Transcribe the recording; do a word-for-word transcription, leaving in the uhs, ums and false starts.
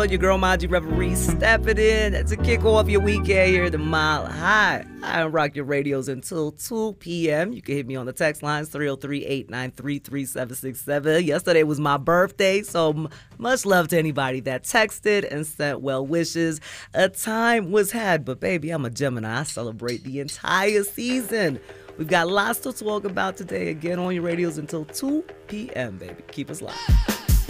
Your girl Maji Reverie stepping in to kick off your weekend here at the Mile High. I rock your radios until two p.m. You can hit me on the text lines three oh three, eight nine three, three seven six seven. Yesterday was my birthday, so much love to anybody that texted and sent well wishes. A time was had, but baby, I'm a Gemini. I celebrate the entire season. We've got lots to talk about today. Again, on your radios until two p.m., baby. Keep us live.